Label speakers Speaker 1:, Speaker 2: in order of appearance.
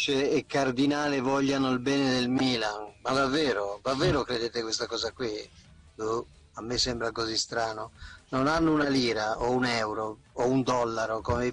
Speaker 1: e Cardinale vogliano il bene del Milan. Ma davvero? Davvero credete questa cosa qui? A me sembra così strano. Non hanno una lira o un euro o un dollaro come